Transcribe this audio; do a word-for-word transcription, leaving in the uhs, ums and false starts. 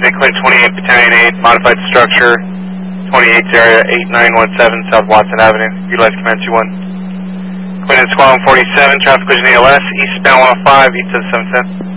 Bay Clinton twenty-eight, Battalion eight, modified structure, twenty-eight area eight nine one seven, South Watson Avenue. Utilize command two one. Clinton Squadron forty-seven, traffic collision A L S, eastbound one oh five, east of seven ten.